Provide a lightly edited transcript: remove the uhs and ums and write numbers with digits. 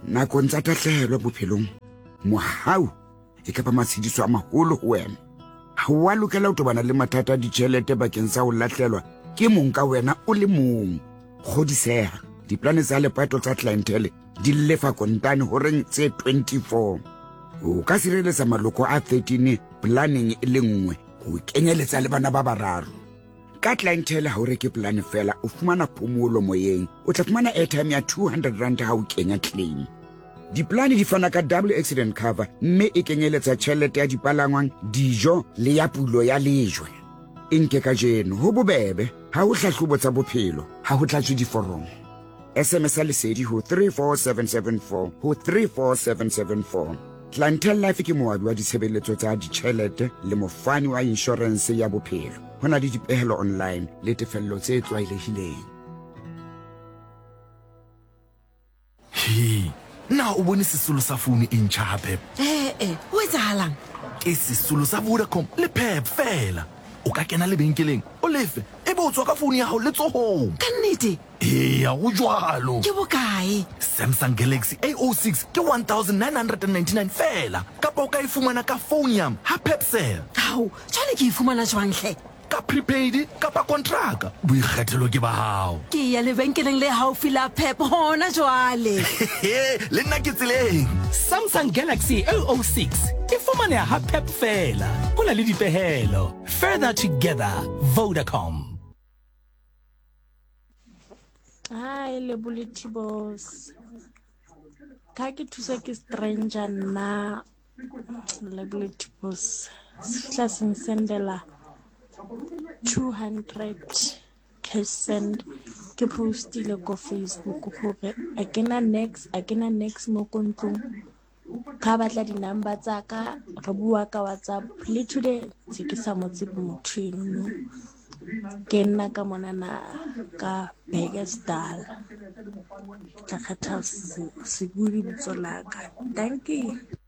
nakong tsa tatlhehelo bophelong mohau e ka ba matshediso a maholo ho wena ha wa lokela ho tobana le mathata a ditjhelete bakeng sa ho lahlelwa ke mong ka wena o le mong kgodiseha diplane tsa lepato tsa clientele di lefa kontane horeng tse 24 o ka sireletsa maloko a 13 planning e le nngwe ho kenyeletsa le bana ba bararo ka clientele ha o reke plan fela o fumana phomolo moyeng o tla fumana airtime ya 200 rand ha o kenya claim diplane di fana ka double accident cover mme e kenyeletsa tjhelete ya dipalangwang dijo le ya pulo ya lejwe nke ka jeno ho bobebe ha o hlahlobo tsa bophelo ha ho tlatswe diforomo SMS lesedi ho 34774 ho 34774 Clientele Life ke moabi wa ditshebeletso tsa ditjhelete le mofani wa insurance ya bophelo hona le dipehelo online le tefello tse tlwaelehileng na o bone sesolo sa phone e ntjha hape ho etsahalang ke sesolo sa Vodacom le Pep fela o ka kena lebenkeleng o lefe e bo tswa ka phone ya hao le tsohong ka nnete ya go jwalo ke bokae Samsung Galaxy A06 ke 1999 fela kapa o ka e fumana ka phone yam ha Pepsell hao jwale ke e fumana jwang hle ka prepaid kapa contract boikgethelo ke ba hao ke ya lebenkeleng le haufi la Pep hona jwale le nna ke tseleng Samsung Galaxy A06 e fumana ha Pep fela hona le dipehelo further together Vodacom Hi, Lebulity Boss. Ka ke thusa ke stranger na Lebulity Boss. Sihla sendela 200 cash send ke postile ko Facebook hore a kena next mo kontlong ka batla di number tsa ka re bua ka WhatsApp le today ke sa motse motho eno ke nna ka monana ka Beggersdal tla kgetha se budi botsolaka thank you